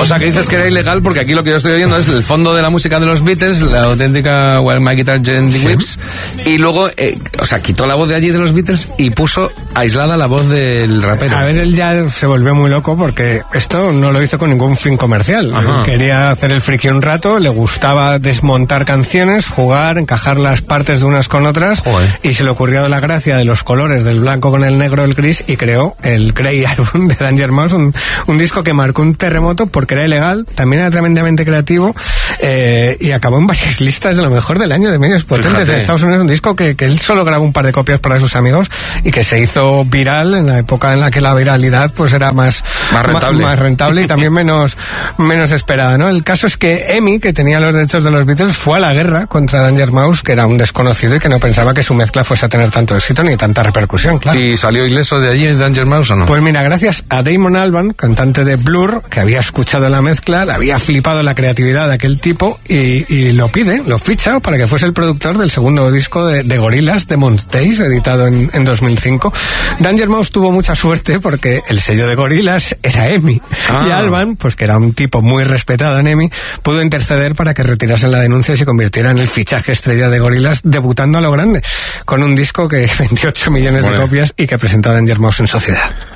O sea, que dices que era ilegal porque aquí lo que yo estoy oyendo es el fondo de la música de los Beatles, la auténtica While My Guitar Gently Weeps, y luego, o sea, quitó la voz de allí de los Beatles y puso aislada la voz del rapero. A ver, él ya se volvió muy loco porque esto no lo hizo con ningún fin comercial. Quería hacer el friki un rato, le gustaba desmontar canciones, jugar, encajar las partes de unas con otras, y se le ocurrió la gracia de los colores del blanco con el negro, el gris, y creó el Grey Album de Danger Mouse, un disco que marcó un terremoto porque era ilegal, también era tremendamente creativo, y acabó en varias listas de lo mejor del año de medios potentes. Fíjate. En Estados Unidos, un disco que él solo grabó un par de copias para sus amigos y que se hizo viral en la época en la que la viralidad pues era más rentable y también menos esperada, ¿no? El caso es que EMI, que tenía los derechos de los Beatles, fue a la guerra contra Danger Mouse, que era un desconocido y que no pensaba que su mezcla fuese a tener tanto éxito ni tanta repercusión, claro. ¿Y salió ileso de allí Danger Mouse o no? Pues mira, gracias a Damon Albarn, cantante de Blur, que había escuchado la mezcla, le había flipado la creatividad de aquel tipo y lo ficha para que fuese el productor del segundo disco de Gorillaz, Demon's Days, editado en 2005. Danger Mouse tuvo mucha suerte porque el sello de Gorillaz era EMI. Y Albarn, pues que era un tipo muy respetado en EMI, pudo interceder para que retirasen la denuncia y se convirtiera en el fichaje estrella de Gorillaz, debutando a lo grande, con un disco que vendió 8 millones de copias y que presentó a Danger Mouse en sociedad.